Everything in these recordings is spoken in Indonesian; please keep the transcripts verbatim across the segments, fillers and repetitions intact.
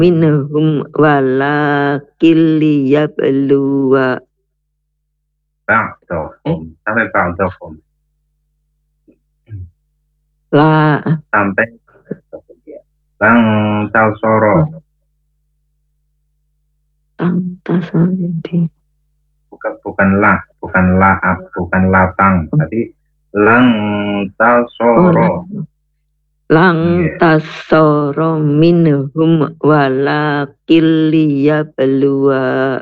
minhum walakin liyabluwa ba'dahum sampai ba'dahum la sampai lang tausoro tasal jadi bukan bukan la bukan la bukan lapang tapi lang tausoro lang tasoro minhum walakin liyabluwa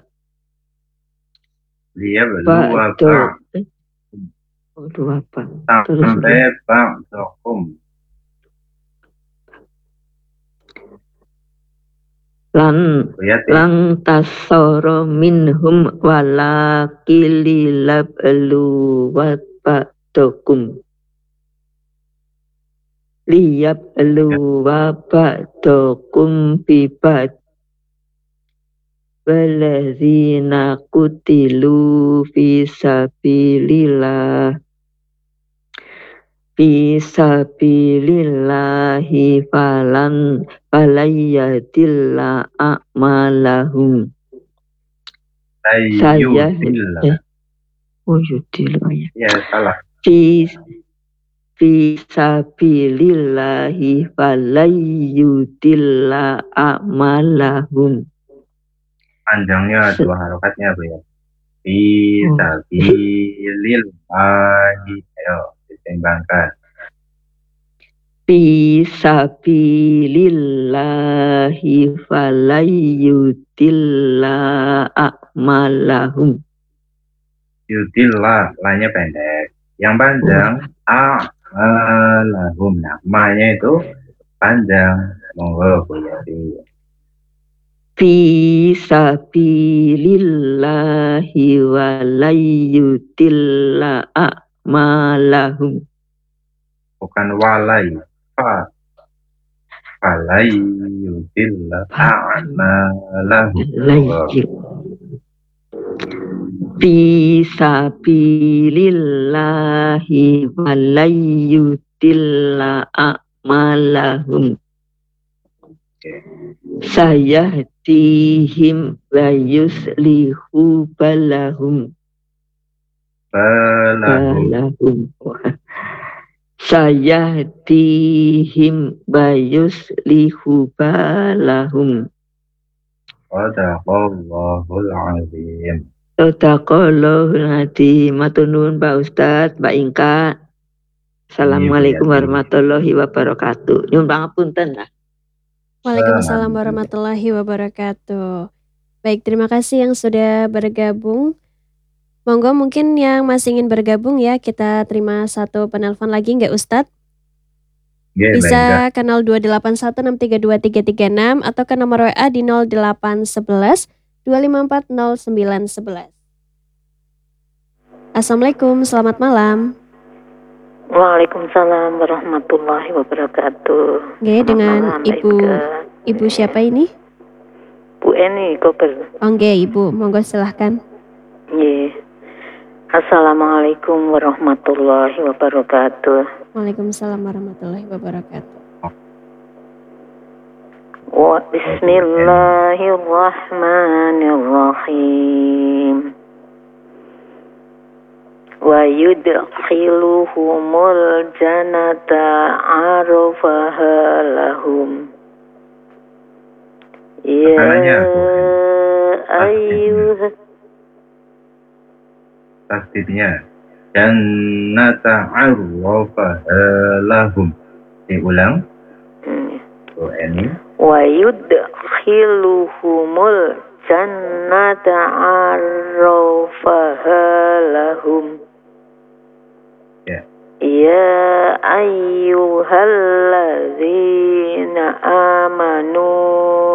dia belua ba'do Aduh apa terus sampai ba'dahum lan lang tasoro minhum walakin liyabluwa ba'dakum liyabluwa ba'dakum bibad waladzina kutilu fi sabilillah fi sabilillahi falan falayadilla a'malahum saya eh, oh yudil ya salah fi fi sabilillahi falayudilla a'malahum panjangnya dua harokatnya Bu ya fi sabilillahi ayo diseimbangkan fi sabilillahi falayudilla a'malahum yudillah lainnya pendek yang panjang a'malahum nah ma-nya itu panjang monggo Bu Yati fi sabilillahi walayudilla a'malahum bukan walai fa falai yudillah a'malahum fi sabilillahi walayudilla a'malahum sayahdihim wa yuslihu balahum balahum sayahdihim wa yuslihu balahum Sadaqallahul azim. Sadaqallahul azim. Matur nuwun Pak Ustadz, Mbak Ingka. Assalamualaikum warahmatullahi wabarakatuh. Nyuwun pangapunten lah. Waalaikumsalam warahmatullahi wabarakatuh. Baik, terima kasih yang sudah bergabung. Monggo mungkin yang masih ingin bergabung ya, kita terima satu penelpon lagi nggak Ustadz? Yeah, bisa ke nol dua delapan satu enam tiga dua tiga tiga enam atau ke nomor W A di nol delapan satu satu dua lima empat nol sembilan satu satu. Assalamualaikum, selamat malam. Waalaikumsalam warahmatullahi wabarakatuh. Oke, dengan malam, Ibu Ibu siapa ini? Bu Eni Koper. Oke, Ibu, monggo silahkan. Yeah. Assalamualaikum warahmatullahi wabarakatuh. Waalaikumsalam warahmatullahi wabarakatuh. Wa bismillahirrahmanirrahim. Wa yudkhiluhumul jannata arfaha lahum. Ya ayyuh tasdidnya jannata arrafaha lahum. Diulang. Bu Eni. Wa yudkhiluhumul jannata arrafaha lahum. Ya. Ya ayyuhalladzina amanu